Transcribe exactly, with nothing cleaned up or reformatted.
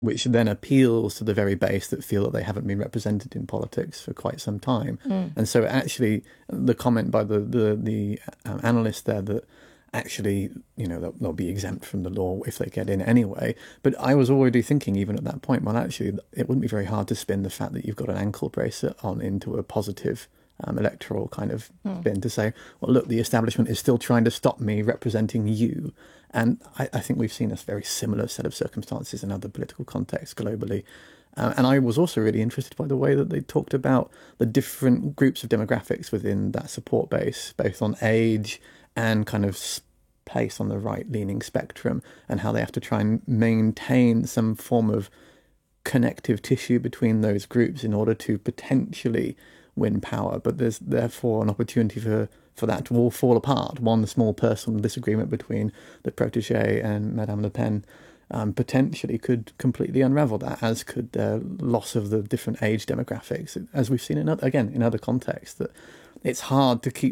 which then appeals to the very base that feel that they haven't been represented in politics for quite some time. Mm. And so actually the comment by the, the, the um, analyst there that actually, you know, they'll, they'll be exempt from the law if they get in anyway. But I was already thinking, even at that point, well, actually, it wouldn't be very hard to spin the fact that you've got an ankle bracelet on into a positive um, electoral kind of Mm. spin to say, well, look, the establishment is still trying to stop me representing you. And I, I think we've seen a very similar set of circumstances in other political contexts globally. Uh, and I was also really interested by the way that they talked about the different groups of demographics within that support base, both on age and kind of place on the right-leaning spectrum, and how they have to try and maintain some form of connective tissue between those groups in order to potentially win power. But there's therefore an opportunity for, for that to all fall apart. One small personal disagreement between the protégé and Madame Le Pen um, potentially could completely unravel that, as could the loss of the different age demographics, as we've seen in other, again in other contexts, that it's hard to keep